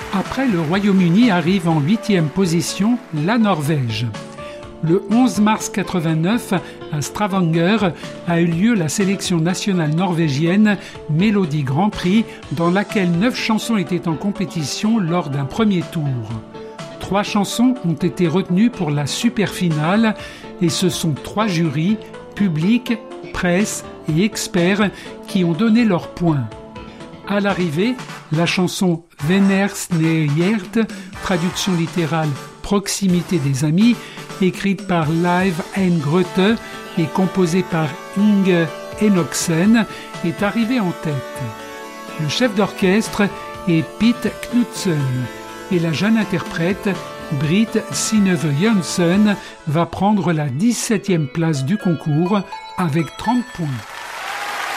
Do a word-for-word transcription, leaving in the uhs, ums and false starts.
Après le Royaume-Uni arrive en huitième position la Norvège. Le onze mars quatre-vingt-neuf, à Stavanger, a eu lieu la sélection nationale norvégienne Mélodie Grand Prix, dans laquelle neuf chansons étaient en compétition lors d'un premier tour. Trois chansons ont été retenues pour la super finale et ce sont trois jurys, public, presse et experts, qui ont donné leurs points. À l'arrivée, la chanson Vennersnehjert, traduction littérale Proximité des amis, écrite par Live and Grotte et composée par Inge Enoksen, est arrivée en tête. Le chef d'orchestre est Pete Knudsen et la jeune interprète Britt Synnøve Jonsson va prendre la dix-septième place du concours avec trente points.